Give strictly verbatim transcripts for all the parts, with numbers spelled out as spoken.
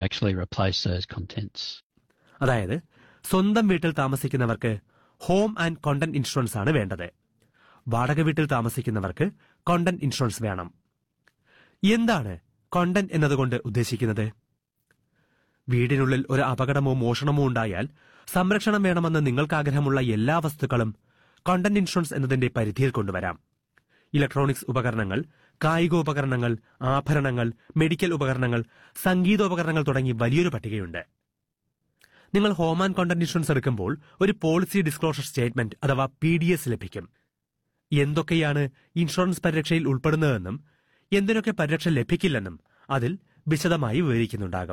actually replace those contents. അതായത് സ്വന്തം വീട്ടിൽ താമസിക്കുന്നവർക്ക് ഹോം ആൻഡ് കോണ്ടന്റ് ഇൻഷുറൻസ് ആണ് വേണ്ടത്. വാടക വീട്ടിൽ താമസിക്കുന്നവർക്ക് കോണ്ടന്റ് ഇൻഷുറൻസ് വേണം. എന്താണ് കോണ്ടന്റ് എന്നതുകൊണ്ട് ഉദ്ദേശിക്കുന്നത്? വീടിനുള്ളിൽ ഒരു അപകടമോ മോഷണമോ ഉണ്ടായാൽ സംരക്ഷണം വേണമെന്ന് നിങ്ങൾക്കാഗ്രഹമുള്ള എല്ലാ വസ്തുക്കളും കോണ്ടന്റ് ഇൻഷുറൻസ് എന്നതിന്റെ പരിധിയിൽ കൊണ്ടുവരാം. ഇലക്ട്രോണിക്സ് ഉപകരണങ്ങൾ, കായികോപകരണങ്ങൾ, ആഭരണങ്ങൾ, മെഡിക്കൽ ഉപകരണങ്ങൾ, സംഗീതോപകരണങ്ങൾ തുടങ്ങി വലിയൊരു പട്ടികയുണ്ട്. നിങ്ങൾ ഹോം ആൻഡ് കോണ്ടന്റ് ഇൻഷുറൻസ് എടുക്കുമ്പോൾ ഒരു പോളിസി ഡിസ്ക്ലോഷർ സ്റ്റേറ്റ്മെന്റ് അഥവാ പി ഡി എസ് ലഭിക്കും. എന്തൊക്കെയാണ് ഇൻഷുറൻസ് പരിരക്ഷയിൽ ഉൾപ്പെടുന്നതെന്നും എന്തിനൊക്കെ പരിരക്ഷ ലഭിക്കില്ലെന്നും അതിൽ വിശദമായി വിവരിക്കുന്നുണ്ടാകും.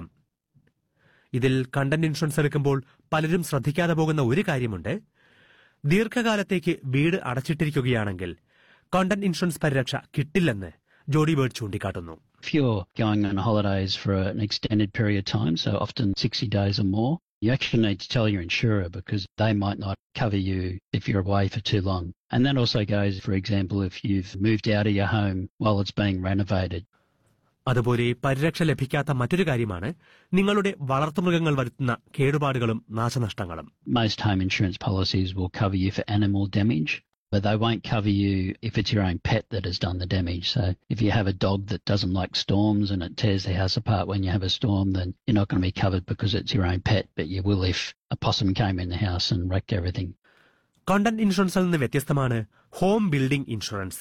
ഇതിൽ കണ്ടന്റ് ഇൻഷുറൻസ് എടുക്കുമ്പോൾ പലരും ശ്രദ്ധിക്കാതെ പോകുന്ന ഒരു കാര്യമുണ്ട്. ദീർഘകാലത്തേക്ക് വീട് അടച്ചിട്ടിരിക്കുകയാണെങ്കിൽ കോണ്ടന്റ് ഇൻഷുറൻസ് പരിരക്ഷ കിട്ടില്ലെന്ന് ജോഡി ബേർഡ് ചൂണ്ടിക്കാട്ടുന്നു. If you're going on holidays for an extended period of time, so often sixty days or more, you actually need to tell your insurer because they might not cover you if you're away for too long. And that also goes, for example, if you've moved out of your home while it's being renovated. അതുപോലെ പരിരക്ഷ ലഭിക്കാത്ത മറ്റൊരു കാര്യമാണ് നിങ്ങളുടെ വളർത്തുമൃഗങ്ങൾ വരുത്തുന്ന കേടുപാടുകളും നാശനഷ്ടങ്ങളും. Most home insurance policies will cover you for animal damage, but they won't cover you if it's your own pet that has done the damage. So if you have a dog that doesn't like storms and it tears the house apart when you have a storm, then you're not going to be covered because it's your own pet, but you will if a possum came in the house and wrecked everything. Content ഇൻഷുറൻസിൽ നിന്ന് വ്യത്യസ്തമാണ് home building insurance.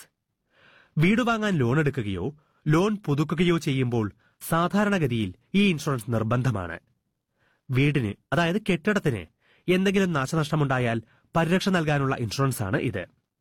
വീട് വാങ്ങാൻ loan എടുക്കുകയോ loan പുതുക്കുകയോ ചെയ്യുമ്പോൾ സാധാരണഗതിയിൽ ഈ insurance നിർബന്ധമാണ്. വീടിന്, അതായത് കെട്ടിടത്തിന് എന്തെങ്കിലും നാശനഷ്ടമുണ്ടായാൽ പരിരക്ഷ നൽകാനുള്ള ഇൻഷുറൻസാണ് ഇത്.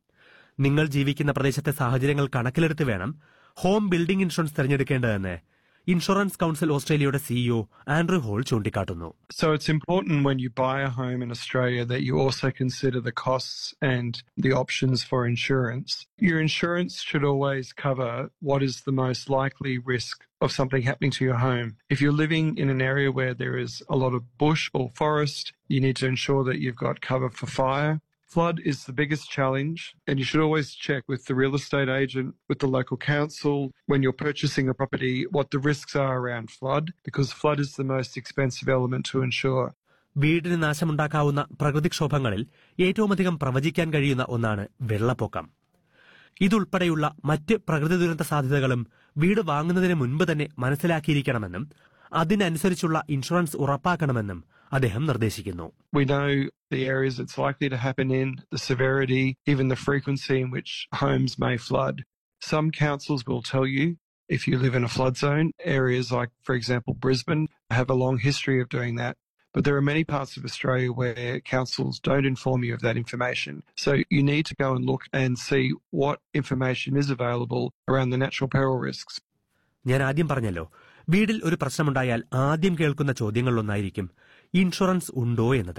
നിങ്ങൾ ജീവിക്കുന്ന പ്രദേശത്തെ സാഹചര്യങ്ങൾ കണക്കിലെടുത്ത് വേണം home building insurance തിരഞ്ഞെടുക്കേണ്ടതെന്ന് insurance council ഓസ്ട്രേലിയയുടെ സിഇഒ ആൻഡ്രൂ ഹോൾ ചൂണ്ടിക്കാട്ടുന്നു. So it's important when you buy a home in Australia that you also consider the costs and the options for insurance. Your insurance should always cover what is the most likely risk of something happening to your home. If you're living in an area where there is a lot of bush or forest, you need to ensure that you've got cover for fire. Flood is the biggest challenge, and you should always check with the real estate agent, with the local council, when you're purchasing a property, what the risks are around flood, because flood is the most expensive element to insure. വീടിന് നാശമുണ്ടാക്കാവുന്ന പ്രകൃതിക്ഷോഭങ്ങളിൽ ഏറ്റവുമധികം പ്രവചിക്കാൻ കഴിയുന്ന ഒന്നാണ് വെള്ളപ്പൊക്കം. ഇതുൾപ്പെടെയുള്ള മറ്റ് പ്രകൃതി ദുരന്ത സാധ്യതകളും വീട് വാങ്ങുന്നതിന് മുൻപ് തന്നെ മനസ്സിലാക്കിയിരിക്കണമെന്നും അതിനനുസരിച്ചുള്ള ഇൻഷുറൻസ് ഉറപ്പാക്കണമെന്നും അദ്ദേഹം നിർദ്ദേശിക്കുന്നു. We know the areas it's likely to happen in, the severity, even the frequency in which homes may flood. Some councils will tell you if you live in a flood zone. Areas like, for example, Brisbane have a long history of doing that. But there are many parts of Australia where councils don't inform you of that information. So you need to go and look and see what information is available around the natural peril risks. ഞാൻ ആദ്യം പറഞ്ഞല്ലോ, വീടിൽ ഒരു പ്രശ്നമുണ്ടായാൽ ആദ്യം കേൾക്കുന്ന ചോദ്യങ്ങളിലൊന്നായിരിക്കും insurance ഉണ്ടോ എന്നത്.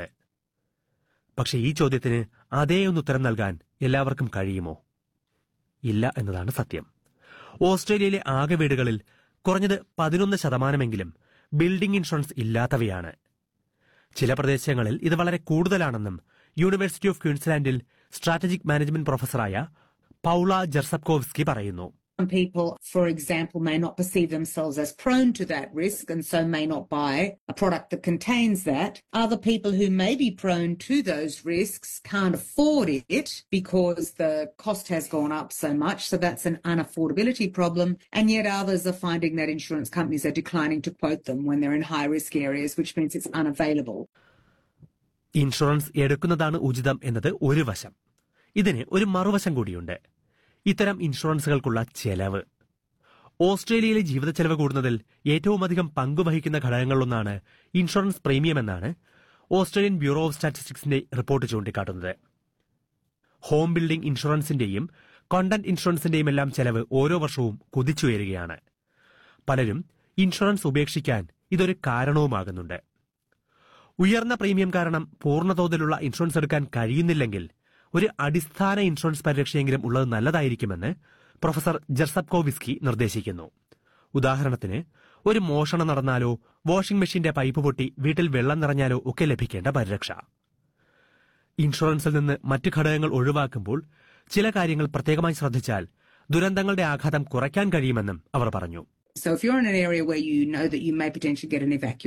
പക്ഷെ ഈ ചോദ്യത്തിന് അതേ ഒന്ന് ഉത്തരം നൽകാൻ എല്ലാവർക്കും കഴിയുമോ? ഇല്ല എന്നതാണ് സത്യം. ഓസ്ട്രേലിയയിലെ ആകെ വീടുകളിൽ കുറഞ്ഞത് പതിനൊന്ന് ശതമാനമെങ്കിലും ബിൽഡിംഗ് ഇൻഷുറൻസ് ഇല്ലാത്തവയാണ്. ചില പ്രദേശങ്ങളിൽ ഇത് വളരെ കൂടുതലാണെന്നും university of ക്വീൻസ്ലാൻഡിൽ strategic management പ്രൊഫസറായ Paula ജെർസപ്കോവ്സ്കി പറയുന്നു. Some people, for example, may not perceive themselves as prone to that risk and so may not buy a product that contains that. Other people who may be prone to those risks can't afford it because the cost has gone up so much, so that's an unaffordability problem. And yet others are finding that insurance companies are declining to quote them when they're in high-risk areas, which means it's unavailable. Insurance എടുക്കുന്നതാണ് ഉചിതം എന്നത് ഒരു വശം. ഇതിന് ഒരു മറുവശം കൂടിയുണ്ട്. ഇത്തരം ഇൻഷുറൻസുകൾക്കുള്ള ചെലവ്. ഓസ്ട്രേലിയയിലെ ജീവിത ചെലവ് കൂടുന്നതിൽ ഏറ്റവുമധികം പങ്കുവഹിക്കുന്ന ഘടകങ്ങളിലൊന്നാണ് ഇൻഷുറൻസ് പ്രീമിയം എന്നാണ് ഓസ്ട്രേലിയൻ ബ്യൂറോ ഓഫ് സ്റ്റാറ്റിസ്റ്റിക്സിന്റെ റിപ്പോർട്ട് ചൂണ്ടിക്കാട്ടുന്നത്. ഹോം ബിൽഡിംഗ് ഇൻഷുറൻസിന്റെയും കോണ്ടന്റ് ഇൻഷുറൻസിന്റെയും എല്ലാം ചെലവ് ഓരോ വർഷവും കുതിച്ചുയരുകയാണ്. പലരും ഇൻഷുറൻസ് ഉപേക്ഷിക്കാൻ ഇതൊരു കാരണവുമാകുന്നുണ്ട്. ഉയർന്ന പ്രീമിയം കാരണം പൂർണ്ണതോതിലുള്ള ഇൻഷുറൻസ് എടുക്കാൻ കഴിയുന്നില്ലെങ്കിൽ ഒരു അടിസ്ഥാന ഇൻഷുറൻസ് പരിരക്ഷയെങ്കിലും ഉള്ളത് നല്ലതായിരിക്കുമെന്ന് പ്രൊഫസർ ജെർസപ്കോവിസ്കി നിർദ്ദേശിക്കുന്നു. ഉദാഹരണത്തിന്, ഒരു മോഷണം നടന്നാലോ വാഷിംഗ് മെഷീന്റെ പൈപ്പ് പൊട്ടി വീട്ടിൽ വെള്ളം നിറഞ്ഞാലോ ഒക്കെ ലഭിക്കേണ്ട പരിരക്ഷ. ഇൻഷുറൻസിൽ നിന്ന് മറ്റ് ഘടകങ്ങൾ ഒഴിവാക്കുമ്പോൾ ചില കാര്യങ്ങൾ പ്രത്യേകമായി ശ്രദ്ധിച്ചാൽ ദുരന്തങ്ങളുടെ ആഘാതം കുറയ്ക്കാൻ കഴിയുമെന്നും അവർ പറഞ്ഞു. So if you're in an area where you know that you may potentially get an evacuation